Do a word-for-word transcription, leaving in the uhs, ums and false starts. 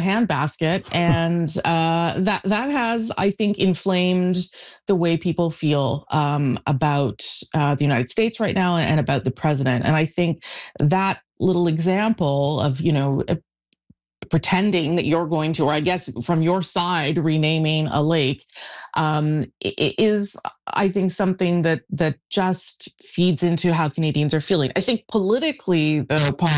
handbasket, and uh, that that has, I think, inflamed the way people feel um, about uh, the United States right now and about the president. And I think that little example of, you know, pretending that you're going to, or I guess from your side, renaming a lake, um, is, I think, something that that just feeds into how Canadians are feeling. I think politically, though, Paul,